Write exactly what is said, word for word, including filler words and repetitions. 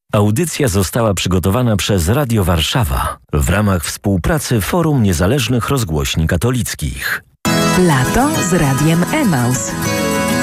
Audycja została przygotowana przez Radio Warszawa w ramach współpracy Forum Niezależnych Rozgłośni Katolickich. Lato z Radiem Emaus.